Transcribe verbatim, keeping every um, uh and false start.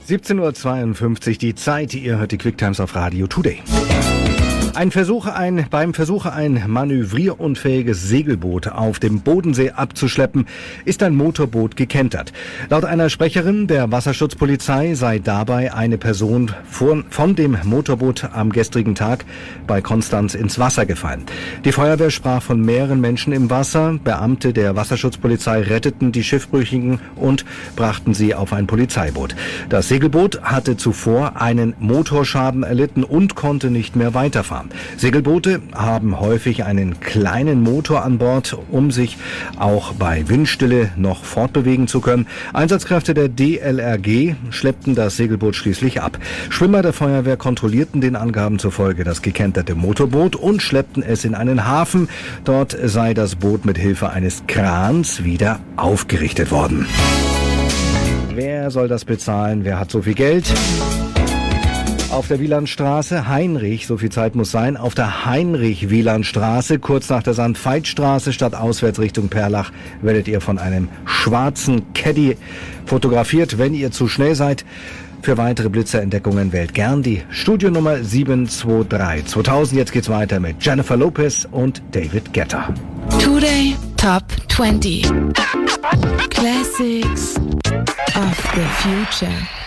siebzehn Uhr zweiundfünfzig, die Zeit, ihr hört die Quicktimes auf Radio Today. Ein Versuch, ein, beim Versuch, ein manövrierunfähiges Segelboot auf dem Bodensee abzuschleppen, ist ein Motorboot gekentert. Laut einer Sprecherin der Wasserschutzpolizei sei dabei eine Person von, von dem Motorboot am gestrigen Tag bei Konstanz ins Wasser gefallen. Die Feuerwehr sprach von mehreren Menschen im Wasser. Beamte der Wasserschutzpolizei retteten die Schiffbrüchigen und brachten sie auf ein Polizeiboot. Das Segelboot hatte zuvor einen Motorschaden erlitten und konnte nicht mehr weiterfahren. Segelboote haben häufig einen kleinen Motor an Bord, um sich auch bei Windstille noch fortbewegen zu können. Einsatzkräfte der D L R G schleppten das Segelboot schließlich ab. Schwimmer der Feuerwehr kontrollierten den Angaben zufolge das gekenterte Motorboot und schleppten es in einen Hafen. Dort sei das Boot mit Hilfe eines Krans wieder aufgerichtet worden. Wer soll das bezahlen? Wer hat so viel Geld? Auf der Wielandstraße, Heinrich, so viel Zeit muss sein, auf der Heinrich-Wielandstraße, kurz nach der Sandveitstraße, statt auswärts Richtung Perlach, werdet ihr von einem schwarzen Caddy fotografiert, wenn ihr zu schnell seid. Für weitere Blitzerentdeckungen wählt gern die Studionummer sieben zwei drei zweitausend. Jetzt geht's weiter mit Jennifer Lopez und David Guetta. Today Top zwanzig Classics of the Future.